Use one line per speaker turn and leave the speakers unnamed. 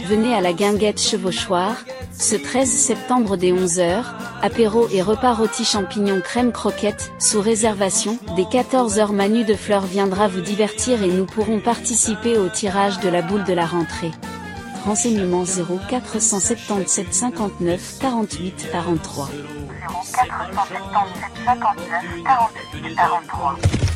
Venez à la Guinguette Chevauchoir, ce 13 septembre dès 11 h, apéro et repas rôti champignons crème croquette, sous réservation. Dès 14 h, Manu de Fleur viendra vous divertir et nous pourrons participer au tirage de la boule de la rentrée. Renseignements 0477 59 48 43.
0477 59 48 43.